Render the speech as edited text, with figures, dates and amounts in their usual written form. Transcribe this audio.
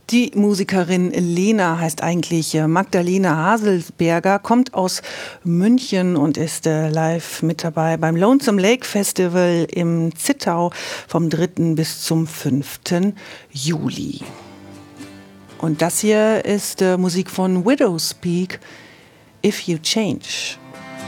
Die Musikerin Lena heißt eigentlich Magdalena Haselsberger, kommt aus München und ist live mit dabei beim Lonesome Lake Festival im Zittau vom 3. bis zum 5. Juli. Und das hier ist Musik von Widowspeak, If You Change.